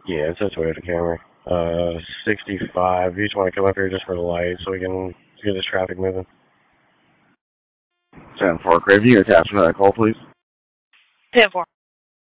Yeah, it's a Toyota Camry. 65. You just want to come up here just for the light so we can get this traffic moving. 10-4, Craven, you attach to that call, please. 10-4.